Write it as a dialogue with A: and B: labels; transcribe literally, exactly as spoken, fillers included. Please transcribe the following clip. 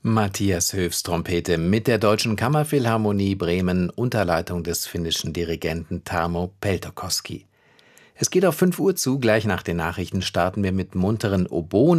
A: Matthias Höfs Trompete mit der Deutschen Kammerphilharmonie Bremen unter Leitung des finnischen Dirigenten Tarmo Peltokoski. Es geht auf fünf Uhr zu, gleich nach den Nachrichten starten wir mit munteren Oboen-